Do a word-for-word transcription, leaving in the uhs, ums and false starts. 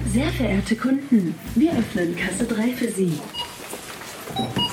Sehr verehrte Kunden, wir öffnen Kasse drei für Sie.